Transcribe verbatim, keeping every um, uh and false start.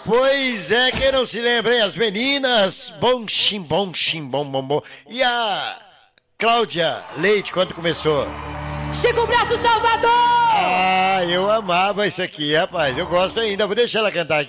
Pois é, quem não se lembra, hein? As meninas, bom xim, bom xim, bom, bom, bom. E a Cláudia Leite, quando começou? Chico Braço Salvador! Ah, eu amava isso aqui, rapaz. Eu gosto ainda. Vou deixar ela cantar aqui.